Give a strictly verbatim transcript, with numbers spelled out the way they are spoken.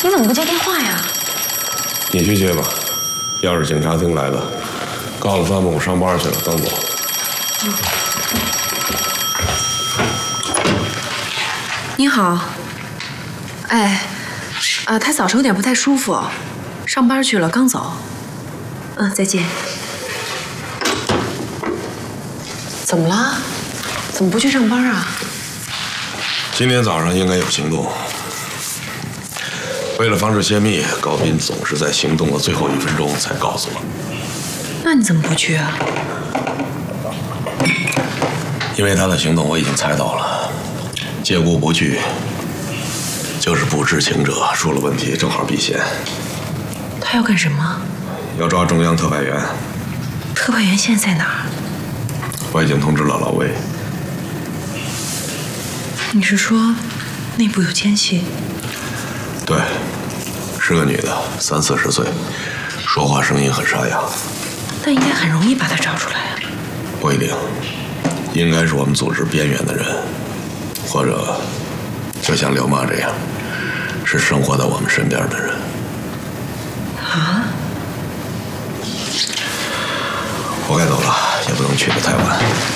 你怎么不接电话呀？ 你去接吧。要是警察厅来的，告诉他们我上班去了，刚走。 嗯。你好。哎，啊，他早上有点不太舒服，上班去了，刚走。嗯，再见。怎么了？怎么不去上班啊？ 今天早上应该有行动。为了防止泄密，高斌总是在行动的最后一分钟才告诉我。 那你怎么不去啊？ 因为他的行动我已经猜到了，借故不去，就是不知情者出了问题，正好避嫌。 他要干什么？ 要抓中央特派员。 特派员现在在哪儿？ 我已经通知了老魏。 你是说内部有奸细？ 对，是个女的，三四十岁，说话声音很沙哑。 那应该很容易把她找出来啊。 不一定，应该是我们组织边缘的人，或者就像刘妈这样，是生活在我们身边的人。 啊？ 我该走了，也不能去得太晚。